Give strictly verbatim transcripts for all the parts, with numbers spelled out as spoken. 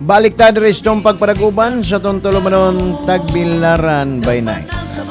Baliktad restong pagparaguban sa Tontolomanon Tagbilaran by night.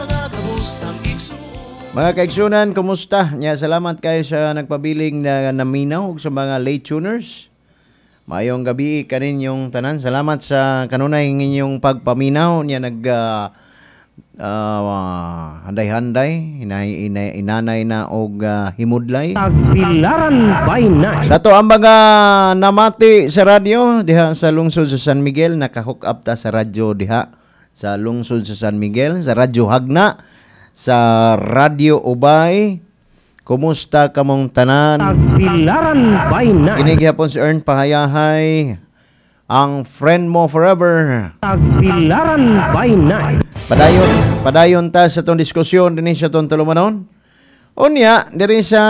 Mga kaigsunan, kumusta? Nya, salamat kayo sa nagpabiling na naminaw sa mga late tuners. Mayong gabi kaninyong tanan. Salamat sa kanunay inyong pagpaminaw. Nya nag uh, uh, handay-handay, inay, inay, inanay na og uh, himudlay. Tagbilaran by night. Sa to ang mga namati sa radyo diha sa lungsod sa San Miguel, naka-hook up ta sa radyo diha sa lungsod sa San Miguel, sa Radyo Hagna, sa Radyo Ubay. Kumusta kamong tanan? Tagbilaran by night. Kinighapon si Ern Pahayahay, ang friend mo forever. Tagbilaran by night. Padayon, padayon ta sa tong diskusyon din sa tong Tulumanon. Unya, diri sa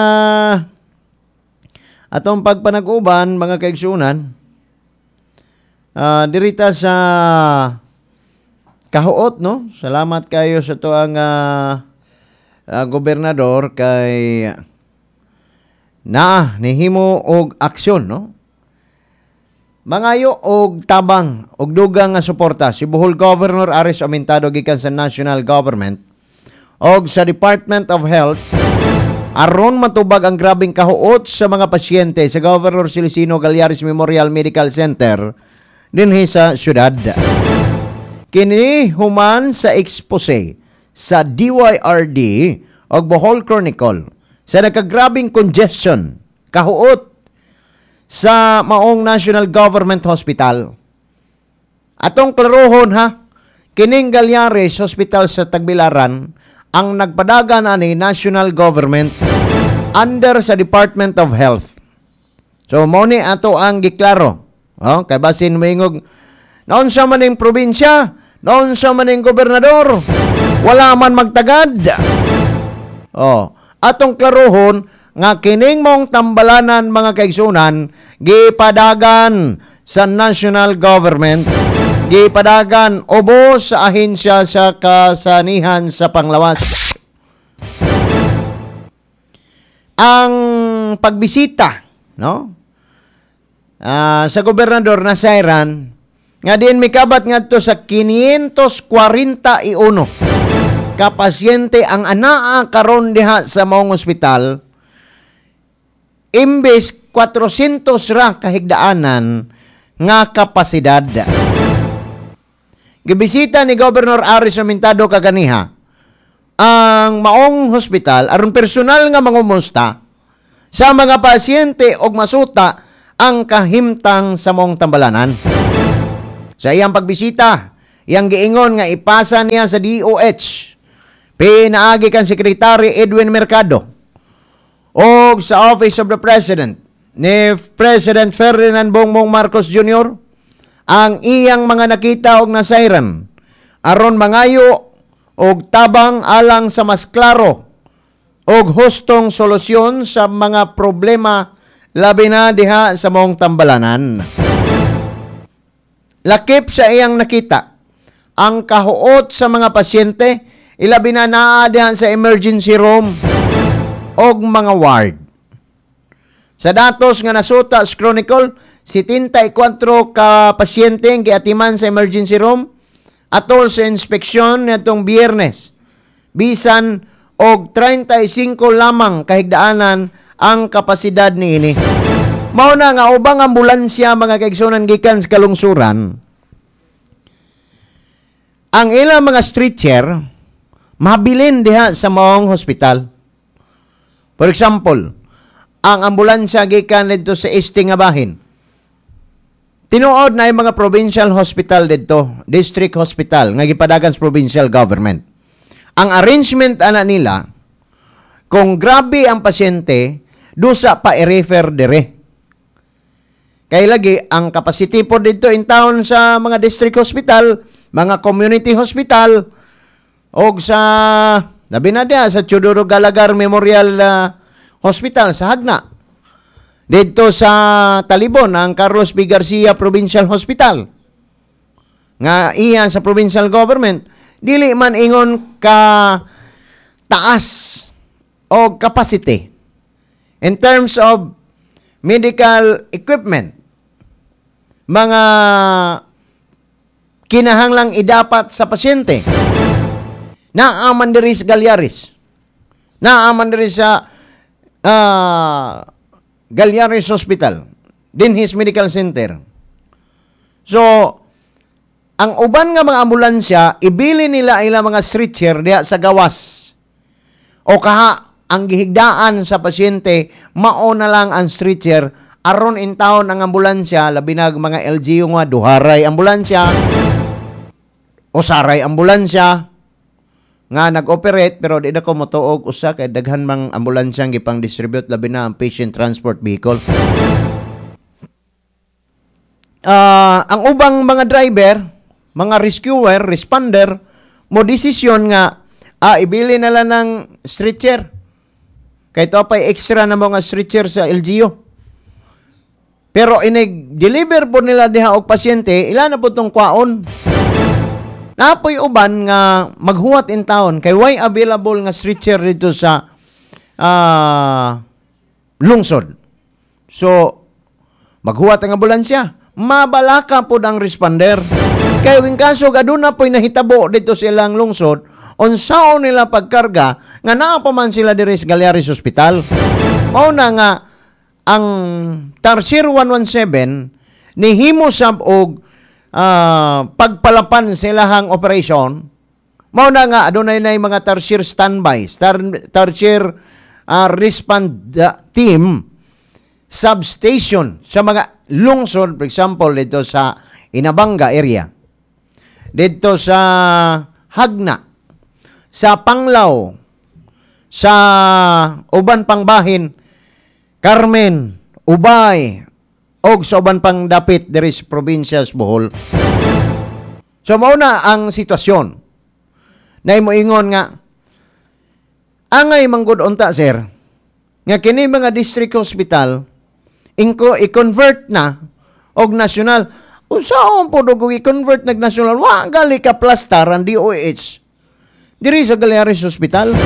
atong pagpanag-uban, mga kaigsunan, uh, diri ta sa kahuot, no? Salamat kayo sa to ang uh, uh, gobernador kay na nihimo og aksyon, no? Mangayo og tabang og dugang nga suporta si Bohol Governor Aris Amintado gikan sa National Government og sa Department of Health aron matubag ang grabing kahuot sa mga pasyente sa Governor Celestino Gallaris Memorial Medical Center dinhi sa syudad. Kini human sa expose sa D Y R D o Bohol Chronicle sa nakagrabing congestion, kahuot sa maong National Government Hospital. Atong klarohon ha, kining Gallaris Hospital sa Tagbilaran ang nagpadagan ani National Government under sa Department of Health. So mo ni ato ang giklaro. Oh, kay basin moingog naon sa maning probinsya, noon sa maning gobernador, wala man magtagad. Oh, atong klarohon nga kining mong tambalanan, mga kaigsunan, gipadagan sa national government, gipadagan ubos sa ahensya sa kasanihan sa panglawas. Ang pagbisita, no? Uh, sa gobernador na Sairan, nga din mikabat ngadto sa quinientos kuwarenta-y-uno ka pasyente ang anaa karon diha sa maong ospital, imbes kwatросенtos ra kahigdaanan nga kapasidad. Gibisita ni Governor Aris Amintado kaganiha ang maong hospital aron personal nga mangumusta sa mga pasyente og masuta ang kahimtang sa maong tambalanan. Sa iyang pagbisita, iyang giingon nga ipasa niya sa D O H pinaagi kan Secretary Edwin Mercado o sa Office of the President ni President Ferdinand Bongbong Marcos Junior ang iyang mga nakita og nasayran aron mangayo og tabang alang sa mas klaro og hustong solusyon sa mga problema labi na diha sa maong tambalanan. Lakip sa iyang nakita ang kahuot sa mga pasyente ilabi na naa diha sa emergency room og mga ward. Sa datos nga nasuta sa Chronicle, setenta-y-kwatro ka pasyente ang giatiman sa emergency room atol sa inspeksyon nitong Biyernes. Bisan og treinta-y-singko lamang kahigdaanan ang kapasidad niini. Mao na nga ubang ambulansya, mga kaigsunan, gikan sa kalungsuran, ang ilang mga stretcher mabilin diha sa maong hospital. For example, ang ambulansya gikan dito sa Este nga bahin, tinuod na yung mga provincial hospital dito, district hospital, nga gipadagan sa provincial government. Ang arrangement ana nila, kung grabe ang pasyente, dusa pa i-refer dire. Kaya lagi, ang capacity po dito in town sa mga district hospital, mga community hospital, o sa, labi na diya, sa Teodoro Galagar Memorial uh, Hospital sa Hagna. Dito sa Talibon, ang Carlos B. Garcia Provincial Hospital. Nga iyan sa provincial government, dili man ingon ka taas o capacity in terms of medical equipment. mga kinahanglang idapat sa pasyente. Naaman diri sa Galyaris. Naaman diri sa uh, Galyaris Hospital, Dinhis Medical Center. So, ang uban nga mga ambulansya, ibili nila ila mga stretcher diha sa gawas. O kaha, ang gihigdaan sa pasyente, mao na lang ang stretcher, aron in town ang ambulansya, labi na mga L G U nga, duharay ambulansya, o saray ambulansya, nga nag-operate, pero di na ko motuog usa, kay daghan mang ambulansya gipang distribute, labi na ang patient transport vehicle. Uh, ang ubang mga driver, mga rescuer, responder, mo desisyon nga, ah, ibili na lang ng stretcher. Kaya ito pa extra na mga stretcher sa L G U. Pero inig-deliver po nila diha og pasyente, ilan na po itong kwaon. Napoy uban nga maghuwat in town, kay why available nga stretcher dito sa uh, lungsod. So, maghuwat ang ambulansya. Mabalaka po ang responder. Kaya wing kaso, aduna po'y nahitabo dito silang lungsod, unsaon nila pagkarga, nga naa pa man sila diri sa Galyaris Hospital. Mauna nga, ang Tarsier one one seven, nihimo sab og uh, pagpalapan silahang operasyon. Mauna nga, adunay na yung mga Tarsier standby, tar, Tarsier uh, respond uh, team, substation sa mga lungsod, for example, dito sa Inabanga area, dito sa Hagna, sa Panglao, sa uban pang bahin, Carmen, Ubay, og sa uban pang dapit diri sa probinsya sa Bohol. So mao na ang sitwasyon. Nay moingon nga angay manggod unta sir nga kini mga district hospital inko i-convert na og nasyonal. Unsaon po dugo i-convert nag nasyonal? Wa gali ka plaster ang D O H diri sa Galyaris Hospital.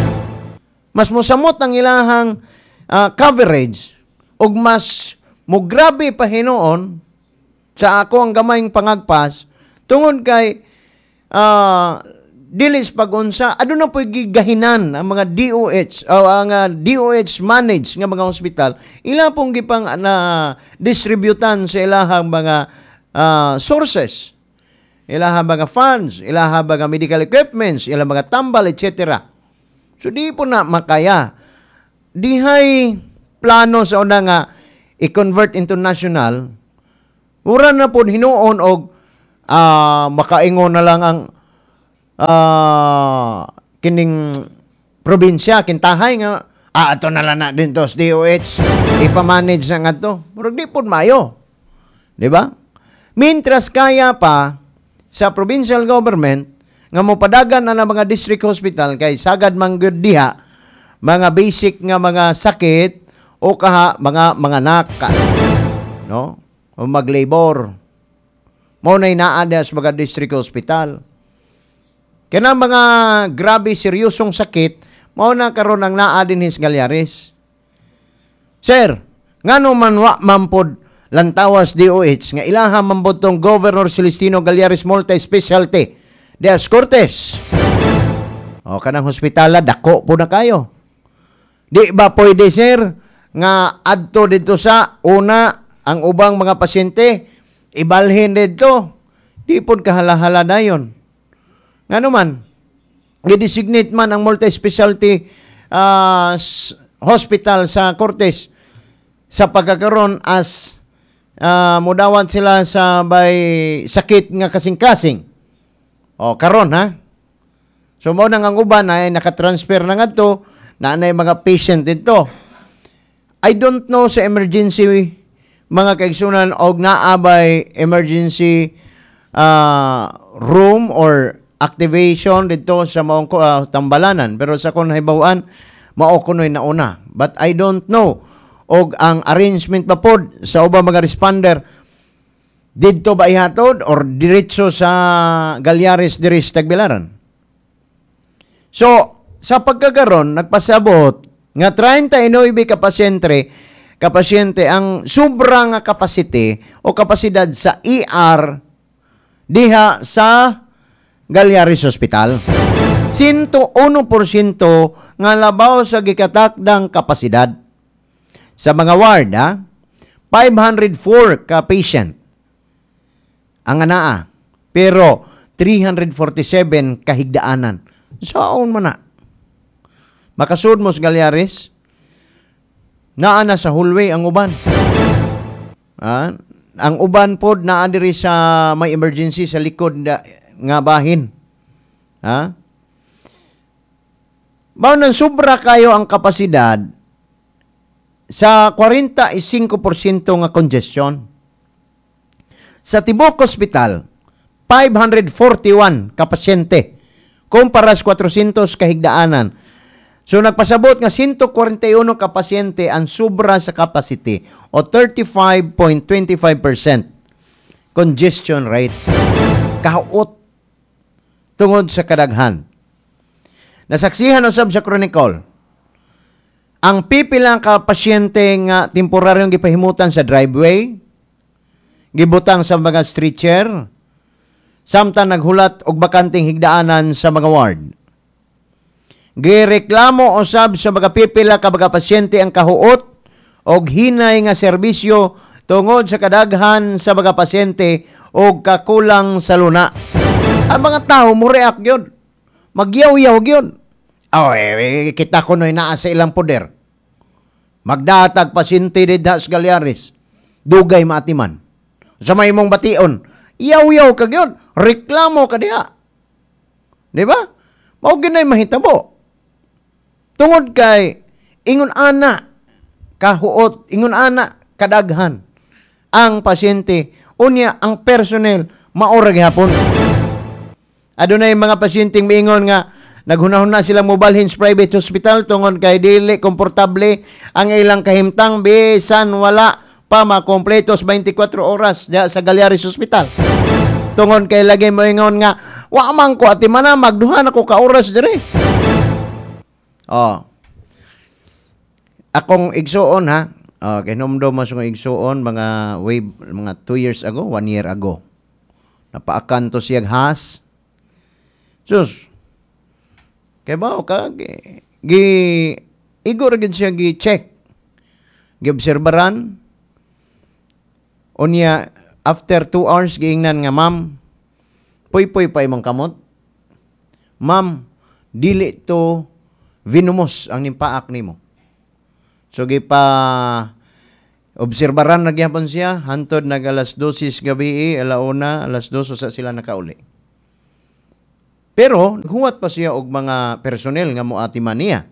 Mas mosamot ang ilahang uh, coverage ug mas mo grabe pa hinuon sa ako ang gamayng pangagpas tungod kay uh, dilis pag-unsa aduna po'y gigahinan ang mga D O H o ang uh, D O H managed nga mga hospital ila pong gipang na uh, distributan sa ilahang mga uh, sources, ilahang mga funds, ilahang mga medical equipments, ilahang mga tambal, et cetera. So di po na makaya. Dihay plano sa una nga i-convert into national, mura na po hinuon og uh, makaingon na lang ang uh, kining probinsya, kintahay nga, ah, ito na lang na din to, D O H, ipamanage na nga to. Pero di po mayo. Di ba? Mintras kaya pa sa provincial government, nga mopadagan na ng mga district hospital kay sagad manggod diha mga basic nga mga sakit o kaha mga mga naka no o maglabor mo nay naa sa mga district hospital kana mga grabe seryosong sakit mao na karon ang naa dinhi sa Galyaris. Sir, ngano man wa mampod lantawas D O H nga ilaha mampod tong Governor Celestino Galyaris Multi-Specialty Dias Cortez. O kanang hospitala dako po na kayo. Di ba pwede sir nga adto dito sa una ang ubang mga pasyente ibalhin dito. Di pod kahalahala dayon. Ngano man gi-designate man ang multi-specialty uh, hospital sa Cortez sa pagkakaroon as uh, mudawat sila sa bay sakit nga kasing-kasing. O, karon ha? So, mo nang ang uban ay nakatransfer na nga to, na anay mga patient dito. I don't know sa emergency, mga kaigsunan, og naabay emergency uh, room or activation dito sa maong uh, tambalanan. Pero sa kung hibawaan, mao kunoy na una. But I don't know. Og ang arrangement pa pod sa ubang mga responder, dito ba ihatod or diretso sa Galyaris diri sa Tagbilaran? So, sa pagkakaroon, nagpasabot nga thirty-nine ka pasyente ka pasyente ang sobra nga capacity o kapasidad sa E R diha sa Galyaris Hospital. one hundred one porsyento nga labaw sa gikatakdang kapasidad. Sa mga ward, ha? five hundred four ka patient ang anaa. Pero three hundred forty-seven kahigdaanan. Saan man na? Makasud mo sa Galyaris, naa na sa hallway ang uban. Ah, ang uban pod naa diri sa may emergency sa likod na, nga bahin. Ha? Mao nang sobra kayo ang kapasidad sa forty-five porsyento nga congestion. Sa Tibok Hospital, five hundred forty-one ka pasyente kumpara sa four hundred kahigdaanan. So nagpasabot nga one hundred forty-one ka pasyente ang sobra sa capacity o thirty-five point two five percent congestion rate. Kahuot tungod sa kadaghan. Nasaksihan usab sa Chronicle ang pipila ka pasyente nga temporaryong gipahimutan sa driveway, gibutang sa mga stretcher, samtang naghulat og bakanting higdaanan sa mga ward. Gireklamo usab sa mga pipila ka mga pasyente ang kahuot og hinay nga serbisyo tungod sa kadaghan sa mga pasyente og kakulang sa luna. Ang mga tao mo react yun. Magyaw-yaw yun. Oh, eh, kita ko no'y naa sa ilang poder. Magdatag pasyente dito sa Galyaris. Dugay maatiman. Sa may mong bation. Yaw-yaw ka yun. Reklamo ka diha. Di ba? Mao ginay mahitabo. Tungod kay ingon ana kahuot, ingon ana kadaghan ang pasyente unya ang personnel maura gihapon. Adunay mga pasyenteng miingon nga naghunahon na silang mobalhin sa private hospital tungod kay dili komportable ang ilang kahimtang bisan wala pa makompleto sa twenty-four oras diha sa Galyaris Hospital. Tungod kay lagi moingon nga wa man ko ati man magduha na ko ka oras diri. Oh. Akong igsuon ha. Oh, kinumdum mas kong igsuon mga way mga two years ago, one year ago. Napaakan to siyag has. Sus. Kay ba ka gi, gi igor gid siya gi check. Gi obserbaran. Unya after two hours giingnan nga ma'am, puy-puy pa imong kamot. Ma'am, dili to vinumos ang nimpaak nimo. So gipa obserbaran na gyapon siya hantod nag alas dosis gabi, alauna, alas dos sa sila nakauli. Pero huwat pa siya og mga personnel nga moatiman niya.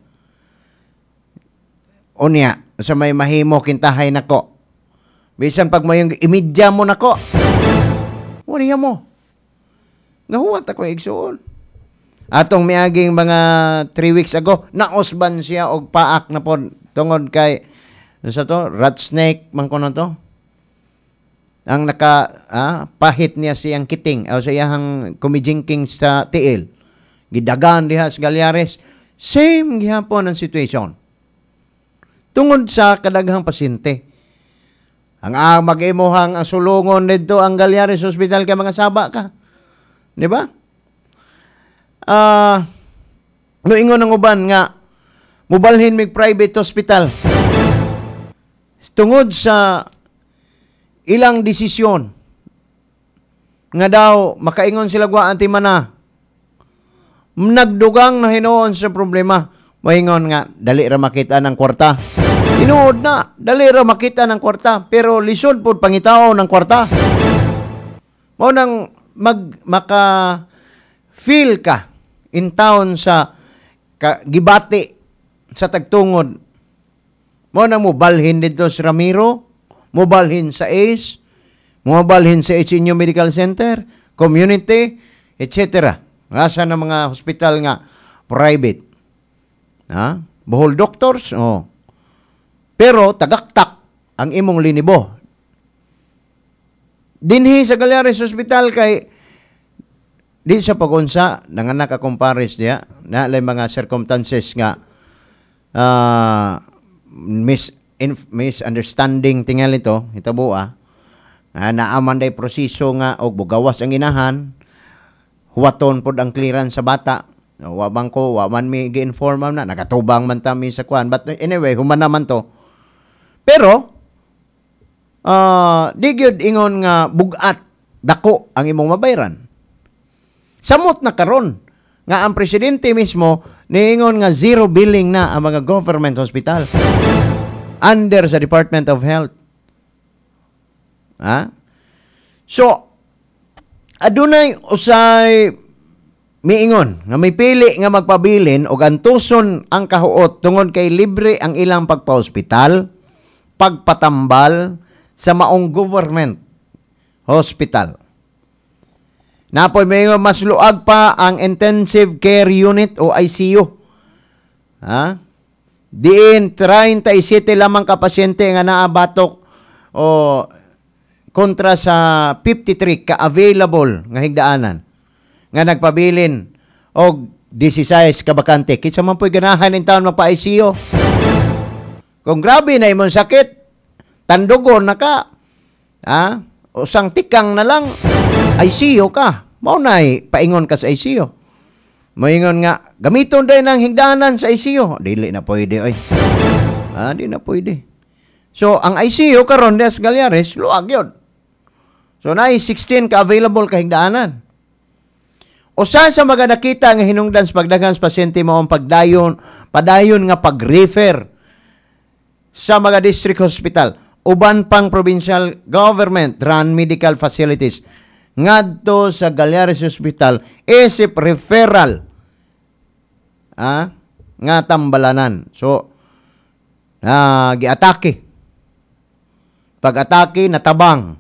Unya, sa may mahimo kintahay nako. Bisan pag mayong imidya mo nako. Wala mo. Nahuwat ako igsuon. Atong miaging mga three weeks ago, naosban siya og paak na po tungod kay sa to, rat snake man kono to. Ang naka ah, pahit niya siyang kiting o sa iyang kumijingking sa tiil. Gidagan diha sa Galyaris. Same gihapon ang situation. Tungod sa kadaghang pasyente. Ang ah, mag-imuhang ang sulungon dito ang Galyaris Hospital kay mga saba ka. Di ba? Ah, uh, noingon ng uban nga mobalhin mig private hospital tungod sa ilang desisyon nga daw makaingon sila gwa anti mana nagdugang na hinuon sa problema. Moingon nga dali ra makita ng kwarta. Inuod na dali ra makita ng kwarta pero lisod pud pangitaw ng kwarta. Mao nang mag maka feel ka in town sa ka, gibati sa tagtungod. Mo na mo balhin dito sa Ramiro, mo balhin sa A C E, mo balhin sa H N U Medical Center, community, et cetera. Asa na mga hospital nga private. Ha? Bohol doctors, oh. Pero tagaktak ang imong linibo. Dinhi sa Galyaris Hospital kay di sa pagunsa nanganak akong pares diya na lay mga circumstances nga uh, mis inf- misunderstanding tingal ito, hitabo ah. Uh, naaman day proseso nga og bugawas ang inahan, huwaton pod ang clearance sa bata. Wa bang ko, wa man mi gi-inform na, nakatubang man ta mi sa kwan. But anyway, human naman to. Pero, uh, di gyud ingon nga bugat, dako ang imong mabayran. Samot na karon nga ang presidente mismo niingon nga zero billing na ang mga government hospital under sa Department of Health. Ha? So, adunay usay miingon nga may pili nga magpabilin og antuson ang kahuot tungod kay libre ang ilang pagpa-hospital, pagpatambal sa maong government hospital. Napoy miingon mas luag pa ang intensive care unit o I C U. Ha? Diin thirty-seven lamang ka pasyente nga naa batok o kontra sa fifty-three ka available nga higdaanan nga nagpabilin og sixteen ka bakante. Kitsa man po'y ganahan in taon magpa-I C U. Kung grabe na imong sakit, tandugon na ka. Ha? Usang tikang na lang, I C U ka. Mao na'y paingon ka sa I C U. Moingon nga, gamiton din ang higdaanan sa I C U. Dili na pwede, oy. Ah, di na pwede. So, ang I C U karon des Galyares, luag yun. So, na'y sixteen ka available ka higdaanan. Usa sa mga nakita nga hinungdan sa pagdagan sa pasyente mo ang pagdayon, padayon nga pag-refer sa mga district hospital, uban pang provincial government run medical facilities ngadto sa Galyares Hospital isip referral ah, nga tambalanan. So, na giatake. Pag-atake natabang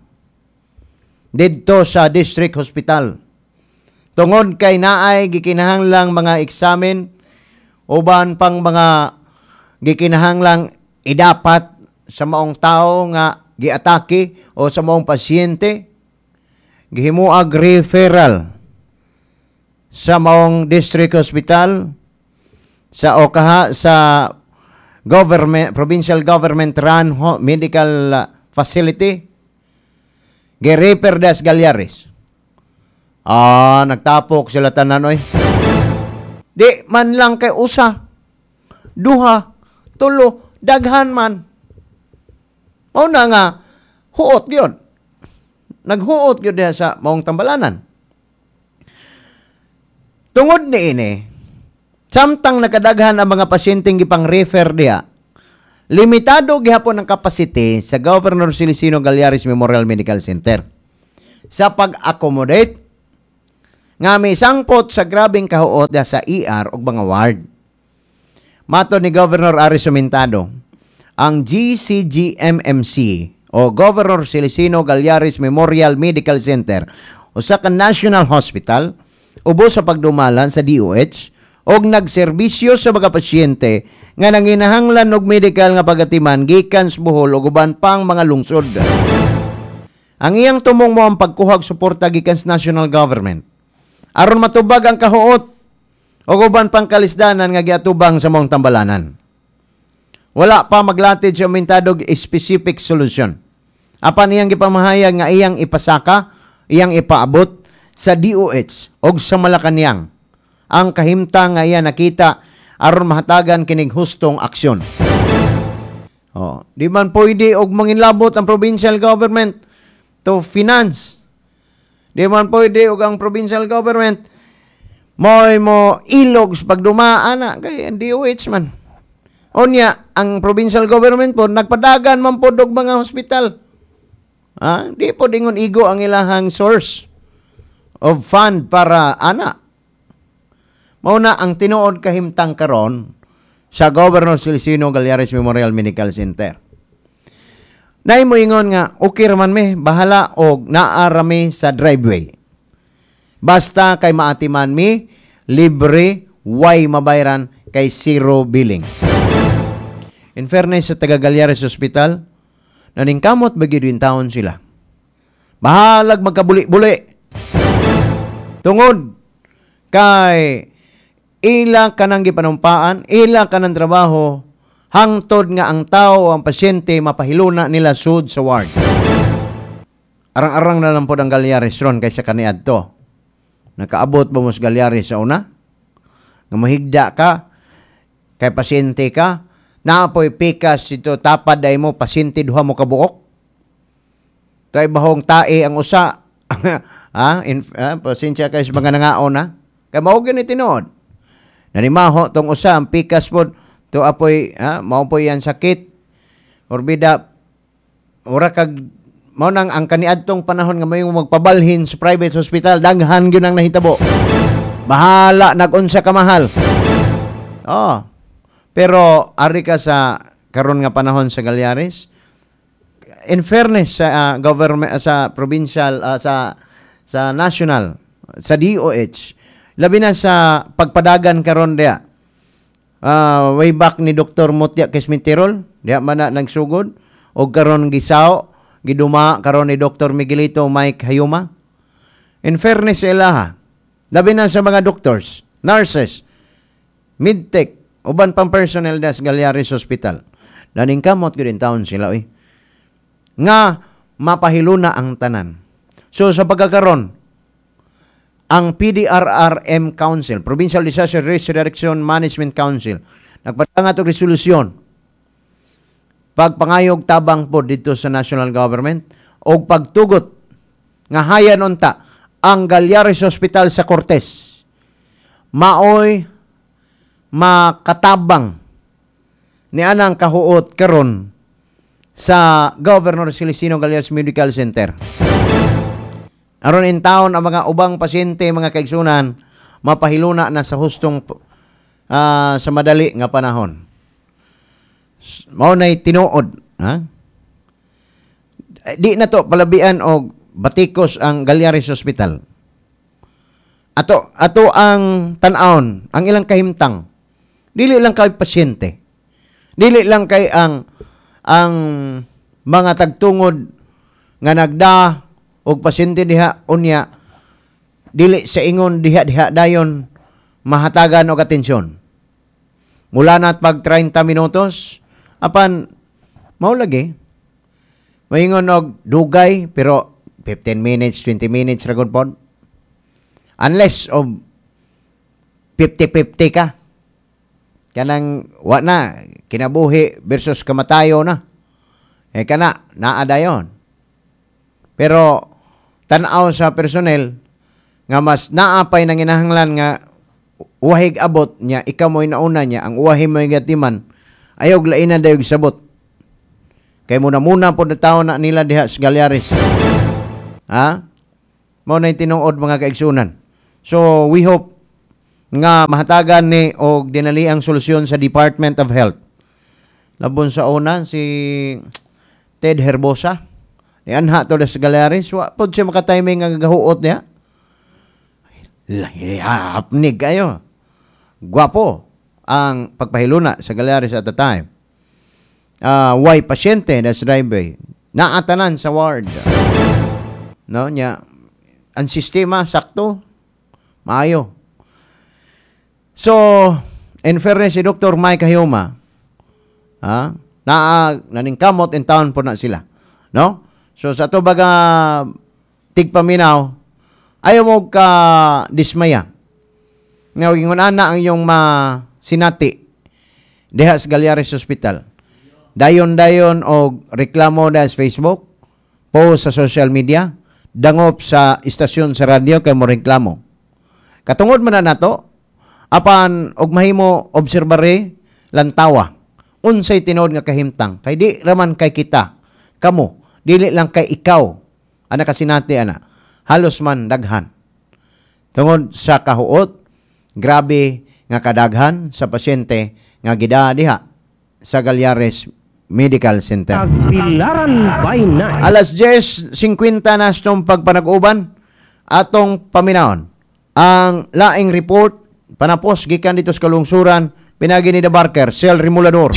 didto sa district hospital. Tungod kay naay gikinahanglang mga eksamen uban pang mga gikinahanglang idapat sa maong tao nga giatake o sa maong pasyente, gihimuag referral sa maong district hospital sa o kaha sa government provincial government run medical facility gi-refer das Galyares. Ah, nagtapok sila tanan oy. Di man lang kay usa, duha, tulo, daghan man. Mao na nga huot gyud. Naghuot gyud diha sa maong tambalanan. Tungod niini, samtang nakadaghan ang mga pasyenteng gipang-refer diha, limitado gihapon ang capacity sa Governor Celestino Galyares Memorial Medical Center sa pag-accommodate nga may sangpot sa grabing kahuot da sa E R ug mga ward. Mato ni Governor Aris Sumintado, ang G C G M M C o Governor Celestino Galyares Memorial Medical Center usa ka national hospital ubos sa pagdumalan sa D O H og nagserbisyo sa mga pasyente nga nanginahanglan og medical nga pagatiman gikan sa Bohol ug uban pang mga lungsod. Ang iyang tumong mo ang pagkuhag suporta gikan sa national government aron matubag ang kahuot o uban pang kalisdanan nga giatubang sa maong tambalanan. Wala pa maglatid sa umintadog specific solution. Apan iyang gipamahayag nga iyang ipasaka, iyang ipaabot sa D O H o sa Malacañang ang kahimtang nga iya nakita aron mahatagan kining hustong aksyon. Oh, di man pwede og manginlabot ang provincial government to finance. Di man pwede og ang provincial government mo'y mo ilog sa pagdumaan na kay D O H man. Onya, ang provincial government po nagpadagan man po og mga hospital. Ah, di po dingon igo ang ilahang source of fund para ana. Mao na ang tinuod kahimtang karon sa Governor Celestino Galyares Memorial Medical Center. Nay mo ingon nga, okay raman me, bahala og naarami sa driveway. Basta kay maatiman mi, libre, way mabayran, kay zero billing. In fairness sa taga Galyares Hospital, naningkamot bagi din taon sila. Bahalag magkabuli-buli. Tungod kay ila kanang gipanumpaan, ila kanang trabaho, hangtod nga ang tao, ang pasyente, mapahiluna nila sud sa ward. Arang-arang na lang po ang Galyares ron kaysa kaniad to. Nakaabot ba mo sa Galyares sa una? Nga mahigda ka, kay pasyente ka, naapoy pikas ito, tapad ay mo, pasyente duha mo kabuok. Tay bahong tae ang usa. ha? In, ha? Pasensya kayo sa mga nangaon, ha? Kaya mao gani tinuod. Nanimaho tong usa, ang pikas po, to apoy, ha? Mao po yan sakit. Orbida, ora kag, mao nang ang kaniadtong panahon nga may magpabalhin sa private hospital, daghan gyud ang nahitabo. Bahala, nag-unsa ka mahal. Oh. Pero, ari ka sa karon nga panahon sa Galyares, in fairness sa uh, government, uh, sa provincial, uh, sa sa national, sa D O H, labi na sa pagpadagan karon dia. Uh, way back ni Doktor Mutya Kesmintirol, dia man na nagsugod, o karon gisao, giduma karon ni Doktor Miguelito Mike Hayuma. In fairness sa ilaha, labi na sa mga doctors, nurses, midtech, uban pang personnel na sa Galyares Hospital. Daning kamot ko din taon sila, eh. Nga mapahiluna ang tanan. So sa pagkakaroon, ang P D R R M Council, Provincial Disaster Risk Reduction Management Council, nagpatanga ito resolusyon, pagpangayog tabang po dito sa national government, o pagtugot nga hayan unta ang Galyares Hospital sa Cortes, maoy makatabang ni anang kahuot karon sa Governor Celestino Galyares Medical Center. Aron in town ang mga ubang pasyente, mga kaigsunan, mapahiluna na sa hustong uh, sa madali nga panahon. Mao nay tinuod, ha? Di na to palabian og batikos ang Galyares Hospital. Ato ato ang tan-aon, ang ilang kahimtang. Dili lang kay pasyente. Dili lang kay ang ang mga tagtungod nga nagda og pasyente diha unya, dili sa ingon diha-diha dayon mahatagan og atensyon. Mula na't pag thirty minutos apan mao lagi maingon og dugay pero fifteen minutes, twenty minutes ra gud pod. Unless of fifty-fifty ka. Kanang wa na kinabuhi versus kamatayo na. Eh kana naa dayon. Pero tan-aw sa personnel nga mas naapay nang inahanglan nga uwahig abot niya, ikaw mo'y nauna niya, ang uwahi mo'y gatiman, ayog lainan dayog sabot. Kay muna-muna po na tao na nila diha sa Galyares. Ha? Mao na tinuod mga kaigsunan. So, we hope nga mahatagan ni og dinali ang solusyon sa Department of Health. Labon sa una, si Ted Herbosa. Ni anha to sa Galyares. Wa po siya makatiming nga gahuot niya. Hapnig kayo. Gwapo ang pagpahiluna sa Galyares at the time. Uh, why pasyente na sa driveway. Naatanan sa ward. No, nya. Ang sistema, sakto. Maayo. So, in fairness si Doctor Mike Hayuma, ha, na naningkamot in town po na sila. No? So, sa ito baga tigpaminaw, ayaw mo ka dismaya. Nga, ingon ana ang iyong ma sinati diha sa Galyares Hospital. Dayon-dayon o reklamo na sa Facebook, post sa social media, dangop sa istasyon sa radyo kay mo reklamo. Katungod man na nato, apan og mahimo obserbare lantawa unsay tinuod nga kahimtang kay di raman kay kita kamo dili lang kay ikaw ana kasinati ana halos man daghan tungod sa kahuot grabe nga kadaghan sa pasyente nga gida diha sa Galyares Medical Center. Tagbilaran by night. Alas ten fifty na stong pagpanag-uban atong paminahon ang laing report panapos gikan dito sa kalungsuran pinagi ni The Barker, Sel Remulador.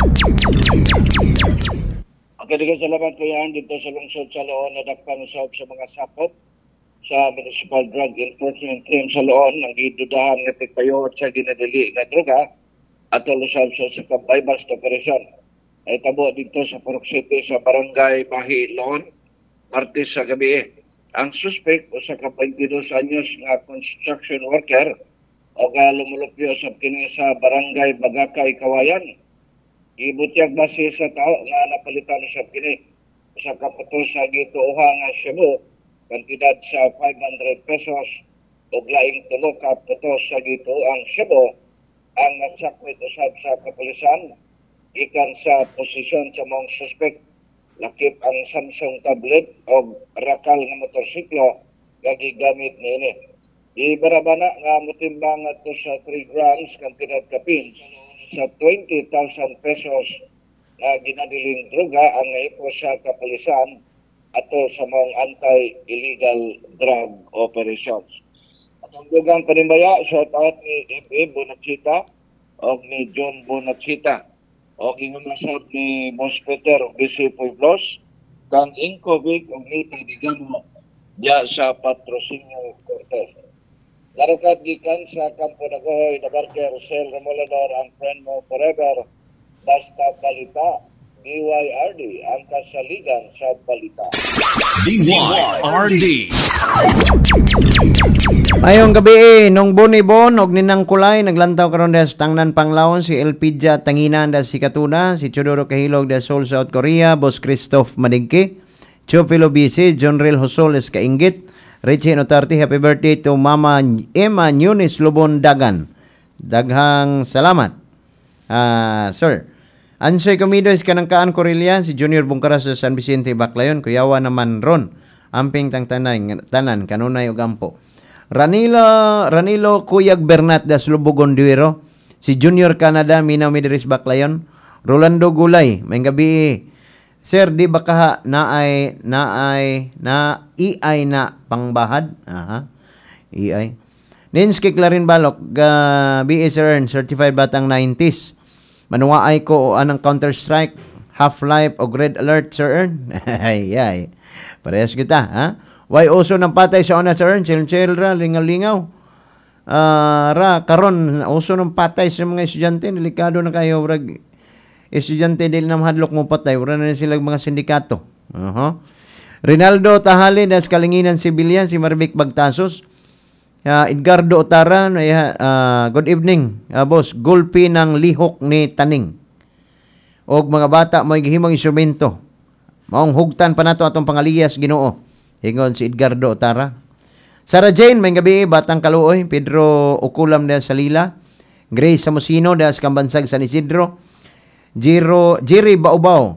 Okay, di salamat ko yan dito sa lungsod sa Loon na dakpan usab sa mga sakop sa Municipal Drug Enforcement Team sa Loon ang gidudahan nga tigpayot sa ginadali nga droga at usab sa sa bypass operation. ay tabo dito sa Purok City sa Barangay Bahilon, Martes sa gabi. Ang suspect o sa twenty-two anyos nga construction worker o nga lumulupyo sa kini sa Barangay Bagakay, Kawayan. Gibutyag base sa tao nga napalitan sa kini sa kaputos sa gituoha nga Cebu, kantidad sa five hundred pesos ug laing tulo ka putos sa gituoang Cebu ang nasakwit usab sa kapulisan ikan sa posisyon sa mga suspect. Lakip ang Samsung tablet o rakal nga motorsiklo nga gigamit niini. Ibarabana nga motimbang ato sa three grams kantidad kapin sa twenty thousand pesos na ginadiling droga ang naipo sa kapulisan ato sa mga anti-illegal drug operations. At ang dugang panimbaya, shout out ni F A Bonachita o ni John Bonachita o gingumasab ni Boss Peter o B C Pueblos kang Incovic o Nita Digamo diya sa Patrocinio Cortez. Larukat gikan sa Campo Nagoy na Barker Sel Remolador ang friend mo forever basta balita D Y R D ang kasaligan sa balita. D Y R D. Ayong gabi, nung Bonibon og Ninang Kulay, naglantaw karon des Tangnan Panglawon si Elpidia Tanginan da si Katuna, si Chodoro Kahilog da Seoul, South Korea, Boss Christoph Madingki, Chopilo Bisi, John Real Hosol es Kainggit, Richie Notarte, happy birthday to Mama Emma Nunes Lubon Dagan. Daghang salamat. Ah, uh, sir. Ansoy Comidos kanang kaan Corelian, si Junior Bungkaras sa San Vicente Baclayon, kuyawa naman ron. Amping tang tanan, tanan kanunay og ampo. Ranilo Ranilo Kuyag Bernat das Lubugon Duero, si Junior Canada Minaw Midris Baclayon, Rolando Gulay, may gabi. Sir, di ba kaha naay naay na iay na pangbahad? Aha. Iay. Ninsky Clarin Balok, uh, B S Earn, certified batang nineties. Manuwaay ko o anang Counter-Strike, Half-Life o Red Alert, Sir Earn. Ay, ay. Parehas kita, ha? Why uso ng patay sa una, Sir Earn? Chil-chil ra, lingaw-lingaw. Uh, ra, karon uso ng patay sa mga estudyante. Delikado na kayo, brag. Estudyante, dili na mahadlok mo patay. Wala na sila mga sindikato. Uh-huh. Rinaldo Tahali, das Kalinginan Sibilyan, si Marvic Bagtasos. Uh, Edgardo Otara, uh, good evening, uh, boss. Gulpi ng lihok ni Taning. Og mga bata mo gihimong instrumento. Maong hugtan pa nato atong pangaliyas Ginoo. Hingon si Edgardo Otara. Sarah Jane, may gabi, Batang Kaluoy. Pedro Okulam da Salila. Grace Samosino da Kambansag San Isidro. Jiro, Jiri Baubao.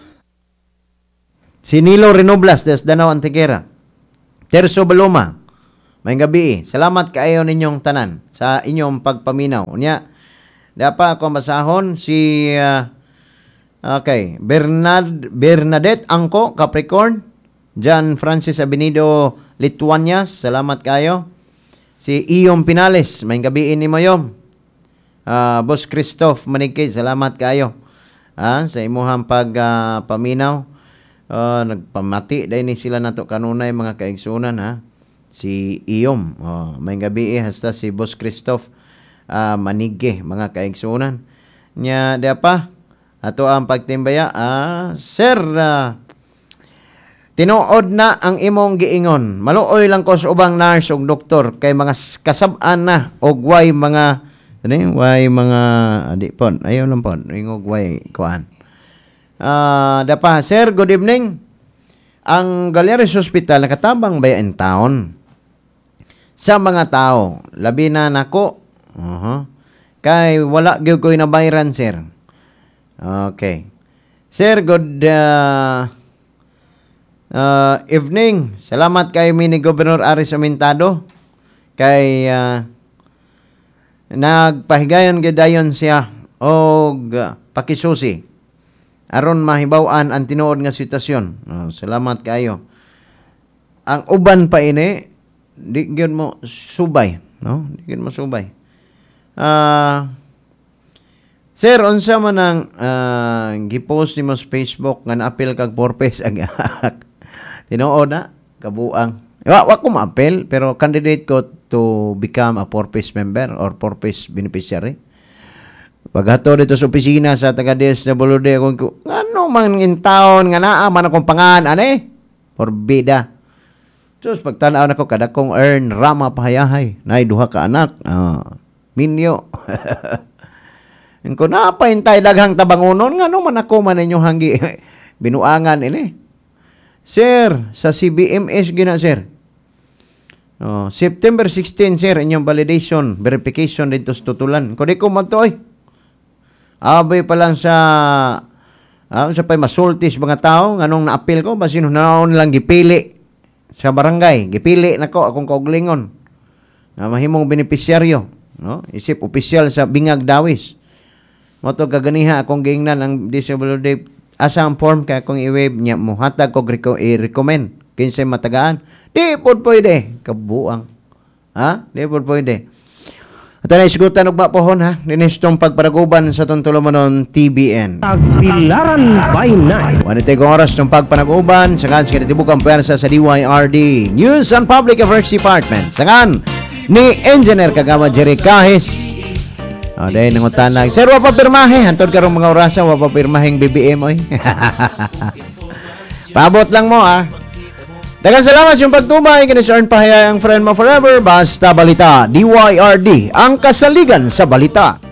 Si Nilo Renoblas da Danau Antequera. Terso Baloma. May gabi, salamat kaayo ninyong tanan sa inyong pagpaminaw. Unya, dapa ako masahon si uh, okay, Bernard Bernadette Angko Capricorn, John Francis Abenido Lituanias, salamat kayo. Si Iyom Pinales, may gabi ni Mayom. Uh, Boss Christoph Manigkay, salamat kayo. Ah, sa imuhang pagpaminaw. Uh, nagpamati dahil ni sila nato kanunay mga kaigsunan, ha. Si Iyom, oh, may gabi eh, hasta si Boss Christoph uh, Manigge, mga kaigsunan. Nya, di pa, ato ang pagtimbaya, ah, Sir, uh, tinuod na ang imong giingon. Maluoy lang ko sa ubang nurse o doktor, kay mga kasab-an na, o way mga, ano way mga, adi pon, ayaw lang pon, ingog way, kuan. Uh, di pa, Sir, good evening. Ang Galeries Hospital, nakatabang ba in town? Sa mga tao, labi na nako, uh-huh. Kay wala gyud ko'y nabayran, sir. Okay. Sir, good uh, uh, evening. Salamat kay Mini Governor Aris Amintado. Kay uh, nagpahigayon gidayon siya og uh, pakisusi. Aron mahibaw-an ang tinuod nga sitwasyon. Uh, salamat kayo. Ang uban pa ini, di gyud mo subay, no? Di gyud mo subay. Ah, uh, sir, unsa man ang uh, gipost nimo sa Facebook nga naapil kag purpose ag tinuod na kabuang. Wa, wa ko ma-appeal, pero candidate ko to become a purpose member or purpose beneficiary. Paghato dito sa opisina sa taga-D S W D, ako ko, ano man in town, nga naa, man akong pangan, ane? Forbida. Sus, pagtanaw na ko, kada kong earn, rama pahayahay. Nay, duha ka anak. Ah, minyo. Ko na paintay daghang tabangunon, nga no man ako man ninyo hanggi binuangan ini. Sir, sa C B M S gina, sir. Oh, September sixteenth, sir, inyong validation, verification dito sa tutulan. Kung di ko magtoy, abay pa lang sa ah, sa pay masultis mga tao nganong na-appeal ko basin naon lang gipili sa barangay, gipili nako akong kauglingon na mahimong benepisyaryo, no? Isip opisyal sa Bingag Dawis. Mo to kaganiha akong giingnan ang D S W D asa ang form kay akong i-wave niya mo hatag ko i-recommend kinsay matagaan. Di pod pwede kabuang. Ha? Di pod pwede. At na isgutan og mapohon ha, dinistong pagpanaguban sa Tuntulumanon T B N. Tagbilaran by night. Wanite kong oras ng pagpanaguban, sangan sa kinatibukang pwersa sa D Y R D News and Public Affairs Department. Sangan ni Engineer Kagama Jerry Kahis. O, dahil nangutan lang. Sir, wapapirmahe. Hantod karong mga orasa, wapapirmaheng B B M, oy. Paabot lang mo, ha. Daghang salamat yung pagtumay. Kinisarn pahayay ang friend mo forever. Basta balita, D Y R D, ang kasaligan sa balita.